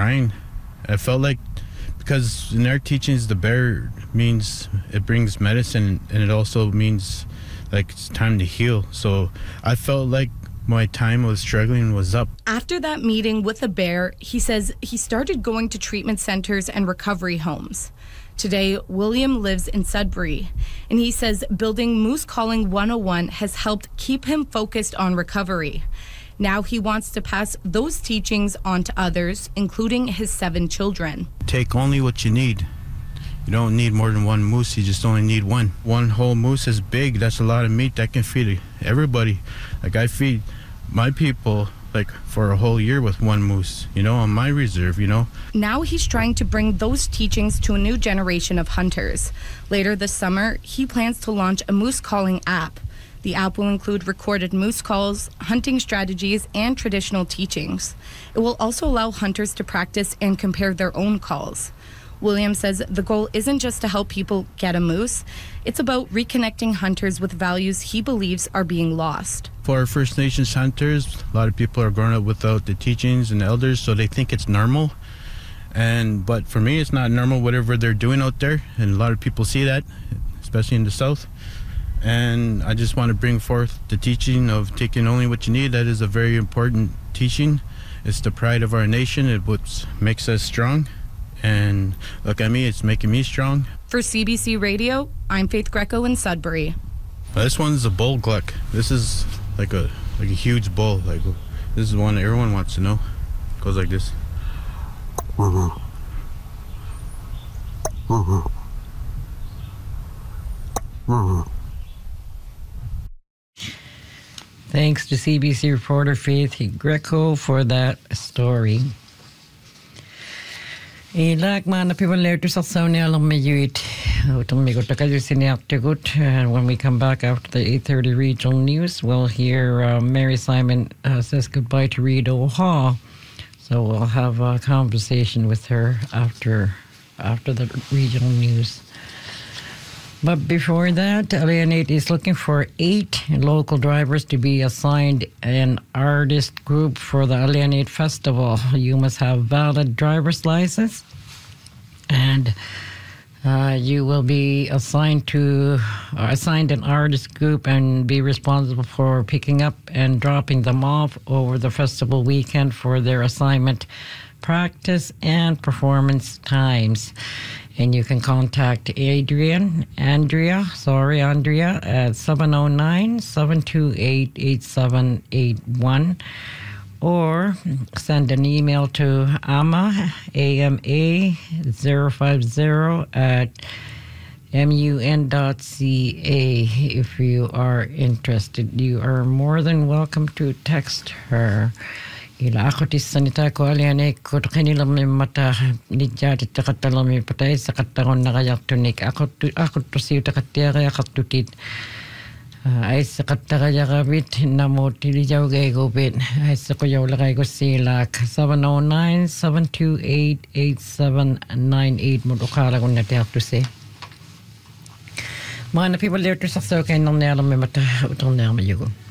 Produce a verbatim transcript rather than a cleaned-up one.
crying. I felt like, because in their teachings, the bear means it brings medicine, and it also means like it's time to heal. So I felt like my time of struggling was up. After that meeting with the bear, he says he started going to treatment centers and recovery homes. Today, William lives in Sudbury, and he says building Moose Calling one oh one has helped keep him focused on recovery. Now he wants to pass those teachings on to others, including his seven children. Take only what you need. You don't need more than one moose, you just only need one. One whole moose is big, that's a lot of meat that can feed everybody. Like I feed my people like for a whole year with one moose, you know, on my reserve, you know. Now he's trying to bring those teachings to a new generation of hunters. Later this summer, he plans to launch a moose calling app. The app will include recorded moose calls, hunting strategies, and traditional teachings. It will also allow hunters to practice and compare their own calls. William says the goal isn't just to help people get a moose, it's about reconnecting hunters with values he believes are being lost. For our First Nations hunters, a lot of people are growing up without the teachings and elders, so they think it's normal. And but for me, it's not normal, whatever they're doing out there, and a lot of people see that, especially in the South. And I just want to bring forth the teaching of taking only what you need. That is a very important teaching. It's the pride of our nation. It's what makes us strong. And look at me, it's making me strong. For C B C Radio, I'm Faith Greco in Sudbury. Well, this one's a bull gluck. This is like a like a huge bull. Like this is one that everyone wants to know. It goes like this. Thanks to C B C reporter Faith Greco for that story. Ilak mana people later to Sassoni Alamayuit. And when we come back after the eight thirty regional news, we'll hear uh, Mary Simon uh, says goodbye to Reid O'Haw. So we'll have a conversation with her after after the regional news. But before that, Alienate is looking for eight local drivers to be assigned an artist group for the Alienate Festival. You must have valid driver's license, and uh, you will be assigned to uh, assigned an artist group and be responsible for picking up and dropping them off over the festival weekend for their assignment, practice, and performance times. And you can contact Adrian, Andrea, sorry, Andrea, at seven oh nine, seven two eight, eight seven eight one, or send an email to ama, A M A zero five zero at mun dot c a if you are interested. You are more than welcome to text her. Ila ako ti sanita ko aliane ko kanila may mata nidya ti takatala may patay sa kataron na kayak tunik ako ako to siyo takatya kaya katutit ay sa katakaya kabit na mo tilijaw gay gupit ay sa kuyaw lakay ko silak seven oh nine, seven two eight, eight seven nine eight mo ukala ko na tiyak to say mga na people there to sa so kay nang nela may mata utang na mayugo.